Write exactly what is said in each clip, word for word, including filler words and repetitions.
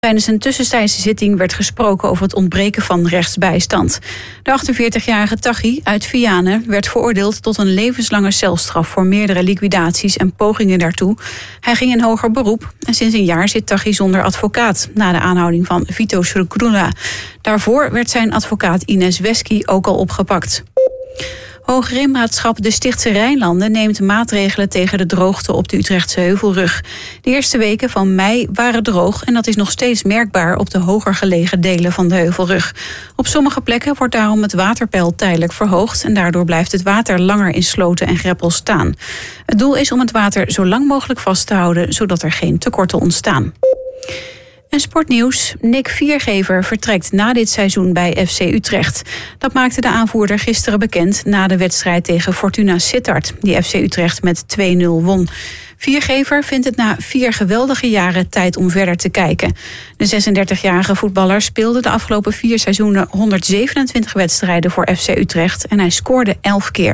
Tijdens een tussentijdse zitting werd gesproken over het ontbreken van rechtsbijstand. De achtenveertigjarige Taghi uit Vianen werd veroordeeld tot een levenslange celstraf voor meerdere liquidaties en pogingen daartoe. Hij ging in hoger beroep en sinds een jaar zit Taghi zonder advocaat na de aanhouding van Vito Schrukula. Daarvoor werd zijn advocaat Ines Wesky ook al opgepakt. Hoogheemraadschap De Stichtse Rijnlanden neemt maatregelen tegen de droogte op de Utrechtse Heuvelrug. De eerste weken van mei waren droog en dat is nog steeds merkbaar op de hoger gelegen delen van de Heuvelrug. Op sommige plekken wordt daarom het waterpeil tijdelijk verhoogd en daardoor blijft het water langer in sloten en greppels staan. Het doel is om het water zo lang mogelijk vast te houden, zodat er geen tekorten ontstaan. En sportnieuws. Nick Viergever vertrekt na dit seizoen bij F C Utrecht. Dat maakte de aanvoerder gisteren bekend na de wedstrijd tegen Fortuna Sittard, die F C Utrecht met twee nul won. Viergever vindt het na vier geweldige jaren tijd om verder te kijken. De zesendertigjarige voetballer speelde de afgelopen vier seizoenen honderdzevenentwintig wedstrijden voor F C Utrecht en hij scoorde elf keer.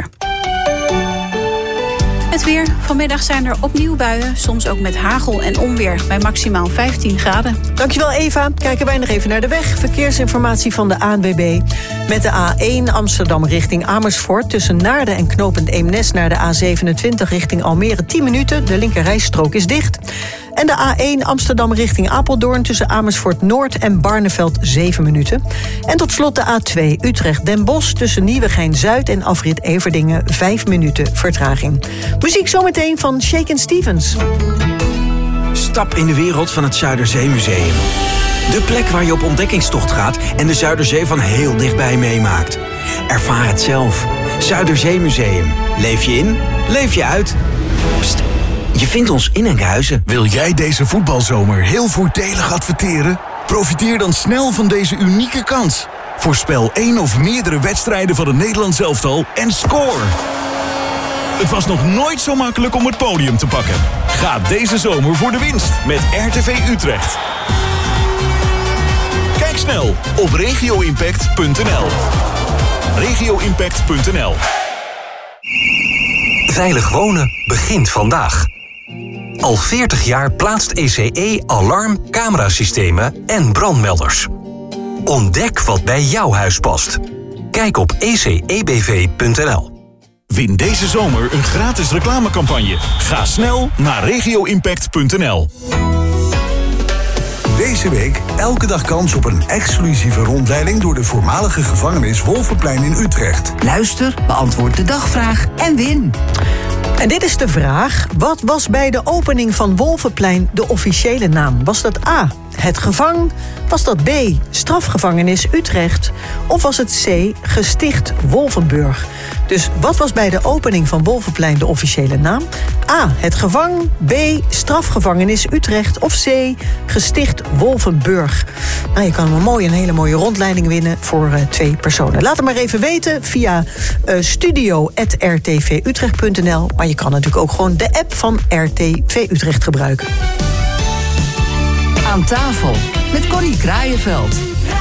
Het weer. Vanmiddag zijn er opnieuw buien, soms ook met hagel en onweer, bij maximaal vijftien graden. Dankjewel Eva. Kijken wij nog even naar de weg. Verkeersinformatie van de A N W B. Met de A één Amsterdam richting Amersfoort, tussen Naarden en knooppunt Eemnes naar de A zevenentwintig richting Almere tien minuten. De linkerrijstrook is dicht. En de A één Amsterdam richting Apeldoorn tussen Amersfoort Noord en Barneveld zeven minuten. En tot slot de A twee Utrecht Den Bosch tussen Nieuwegein Zuid en afrit Everdingen vijf minuten vertraging. Muziek zometeen van Shakin' Stevens. Stap in de wereld van het Zuiderzeemuseum. De plek waar je op ontdekkingstocht gaat en de Zuiderzee van heel dichtbij meemaakt. Ervaar het zelf. Zuiderzeemuseum. Leef je in, leef je uit. Pst, je vindt ons in Enkhuizen. Wil jij deze voetbalzomer heel voordelig adverteren? Profiteer dan snel van deze unieke kans. Voorspel één of meerdere wedstrijden van het Nederlands elftal en score. Het was nog nooit zo makkelijk om het podium te pakken. Ga deze zomer voor de winst met R T V Utrecht. Kijk snel op regio impact punt n l. regio impact punt n l. Veilig wonen begint vandaag. Al veertig jaar plaatst E C E alarm, camerasystemen en brandmelders. Ontdek wat bij jouw huis past. Kijk op e c e b v punt n l. Win deze zomer een gratis reclamecampagne. Ga snel naar regio impact punt n l. Deze week elke dag kans op een exclusieve rondleiding door de voormalige gevangenis Wolvenplein in Utrecht. Luister, beantwoord de dagvraag en win. En dit is de vraag: wat was bij de opening van Wolvenplein de officiële naam? Was dat A, het Gevang? Was dat B, Strafgevangenis Utrecht? Of was het C, Gesticht Wolvenburg? Dus wat was bij de opening van Wolvenplein de officiële naam? A, het Gevang, B, Strafgevangenis Utrecht of C, Gesticht Wolvenburg? Nou, je kan een mooie, een hele mooie rondleiding winnen voor uh, twee personen. Laat het maar even weten via uh, studio apenstaartje r t v utrecht punt n l. Maar je kan natuurlijk ook gewoon de app van R T V Utrecht gebruiken. Aan tafel met Connie Kraaienveld.